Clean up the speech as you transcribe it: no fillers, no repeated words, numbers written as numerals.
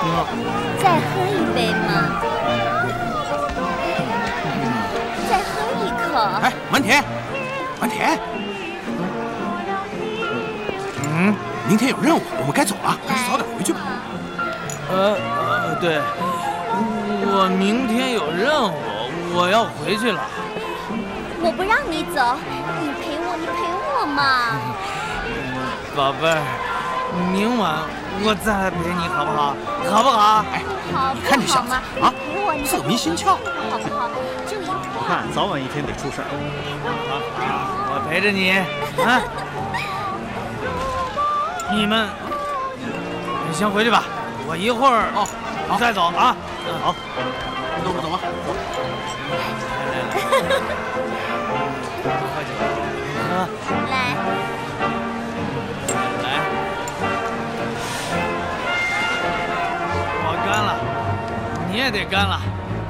再喝一杯嘛，再喝一口。 哎，满田，满田。明天有任务，我们该走了，还是早点回去吧。 对，我明天有任务，我要回去了。 我不让你走，你陪我嘛。 宝贝儿，明晚我再来陪你，好不好？好不好？ 哎， 好， 你看这小子啊，色迷心窍， 好不好？就一我看早晚一天得出事儿。 好，我陪着你啊。你们先回去吧，我一会儿再走啊。 好， 那我们走吧。 来，喝酒啊！ 来， 我干了，你也得干了。